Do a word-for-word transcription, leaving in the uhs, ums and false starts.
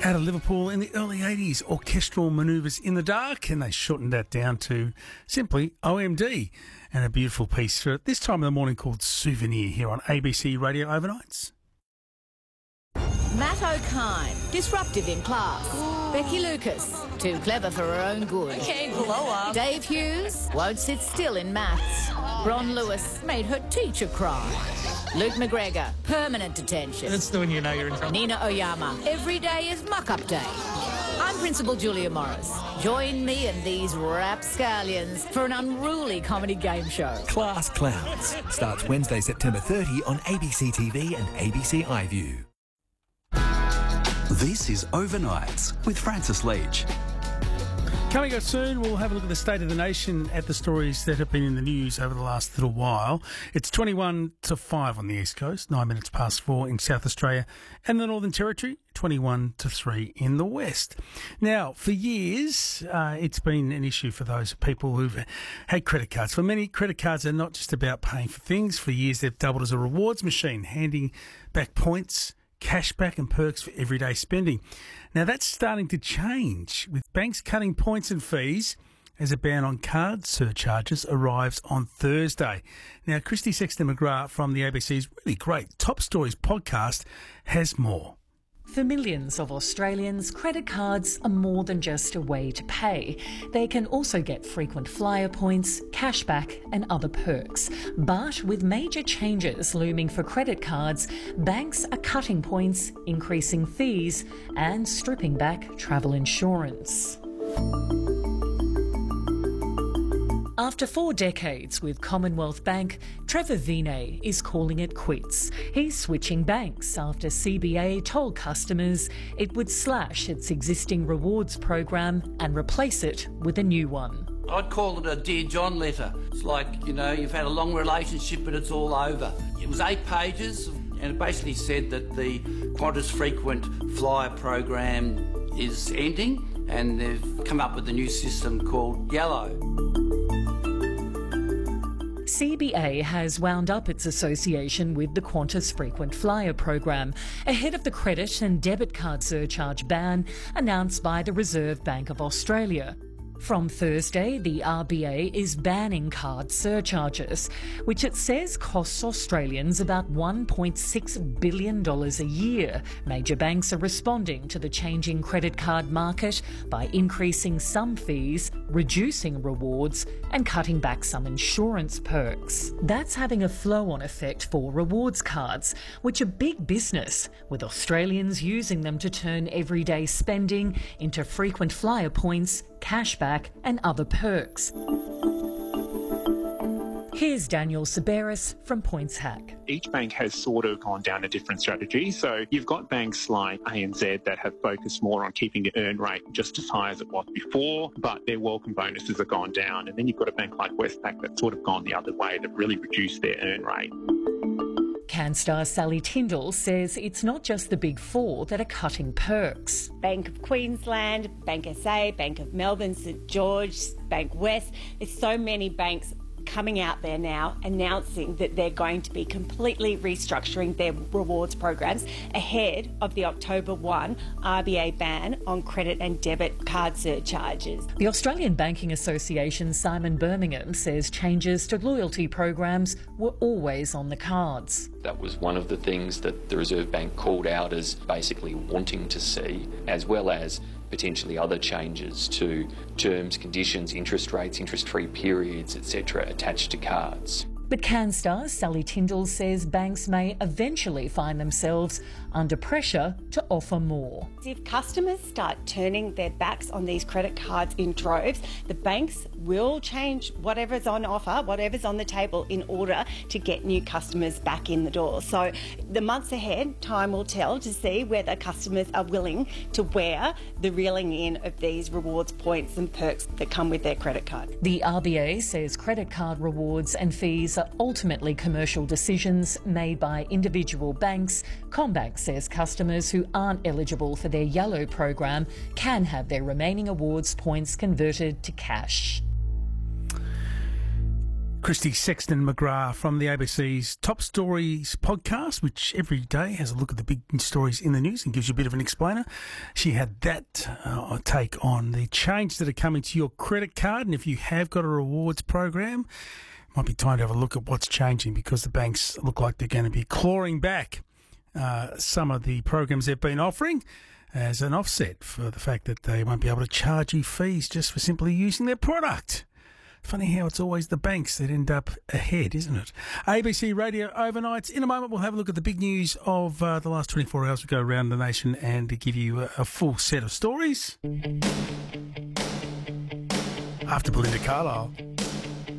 Out of Liverpool in the early eighties, orchestral manoeuvres in the dark, and they shortened that down to simply O M D. And a beautiful piece for this time of the morning called Souvenir here on A B C Radio Overnights. Matt O'Kine, disruptive in class. Ooh. Becky Lucas, too clever for her own good. Okay, blow up. Dave Hughes, won't sit still in maths. Bron Lewis made her teacher cry. Luke McGregor, permanent detention. That's when you know you're in trouble. Nina Oyama, every day is muck-up day. I'm Principal Julia Morris. Join me and these rapscallions for an unruly comedy game show. Class Clowns starts Wednesday, September thirtieth on A B C T V and A B C iView. This is Overnights with Francis Leach. Coming up soon, we'll have a look at the state of the nation at the stories that have been in the news over the last little while. It's twenty-one to five on the East Coast, nine minutes past four in South Australia and the Northern Territory, twenty-one to three in the West. Now, for years, uh, it's been an issue for those people who've had credit cards. For many, credit cards are not just about paying for things. For years, they've doubled as a rewards machine, handing back points, cashback and perks for everyday spending. Now, that's starting to change, with banks cutting points and fees as a ban on card surcharges arrives on Thursday. Now, Christy Sexton-McGrath from the A B C's really great Top Stories podcast has more. For millions of Australians, credit cards are more than just a way to pay. They can also get frequent flyer points, cashback and other perks. But with major changes looming for credit cards, banks are cutting points, increasing fees and stripping back travel insurance. After four decades with Commonwealth Bank, Trevor Vinay is calling it quits. He's switching banks after C B A told customers it would slash its existing rewards program and replace it with a new one. I'd call it a Dear John letter. It's like, you know, you've had a long relationship but it's all over. It was eight pages and it basically said that the Qantas Frequent Flyer program is ending and they've come up with a new system called Yellow. C B A has wound up its association with the Qantas Frequent Flyer program ahead of the credit and debit card surcharge ban announced by the Reserve Bank of Australia. From Thursday, the R B A is banning card surcharges, which it says costs Australians about one point six billion dollars a year. Major banks are responding to the changing credit card market by increasing some fees, reducing rewards and cutting back some insurance perks. That's having a flow-on effect for rewards cards, which are big business, with Australians using them to turn everyday spending into frequent flyer points, cashback and other perks. Here's Daniel Saberis from Points Hack. Each bank has sort of gone down a different strategy. So you've got banks like A N Z that have focused more on keeping the earn rate just as high as it was before, but their welcome bonuses have gone down. And then you've got a bank like Westpac that's sort of gone the other way, that really reduced their earn rate. CanStar Sally Tyndall says it's not just the big four that are cutting perks. Bank of Queensland, Bank S A, Bank of Melbourne, St George, Bank West. There's so many banks coming out there now announcing that they're going to be completely restructuring their rewards programs ahead of the October first R B A ban on credit and debit card surcharges. The Australian Banking Association's Simon Birmingham says changes to loyalty programs were always on the cards. That was one of the things that the Reserve Bank called out as basically wanting to see, as well as potentially other changes to terms, conditions, interest rates, interest-free periods, et cetera attached to cards. But CanStar Sally Tyndall says banks may eventually find themselves under pressure to offer more. If customers start turning their backs on these credit cards in droves, the banks will change whatever's on offer, whatever's on the table in order to get new customers back in the door. So the months ahead, time will tell to see whether customers are willing to wear the reeling in of these rewards points and perks that come with their credit card. The R B A says credit card rewards and fees are ultimately commercial decisions made by individual banks. CommBank says customers who aren't eligible for their Yellow program can have their remaining awards points converted to cash. Christy Sexton McGrath from the A B C's Top Stories podcast, which every day has a look at the big stories in the news and gives you a bit of an explainer. She had that uh, take on the changes that are coming to your credit card, and if you have got a rewards program, it might be time to have a look at what's changing, because the banks look like they're going to be clawing back uh, some of the programs they've been offering as an offset for the fact that they won't be able to charge you fees just for simply using their product. Funny how it's always the banks that end up ahead, isn't it? A B C Radio Overnights. In a moment, we'll have a look at the big news of uh, the last twenty-four hours. We'll go around the nation and give you a, a full set of stories. After Belinda Carlisle.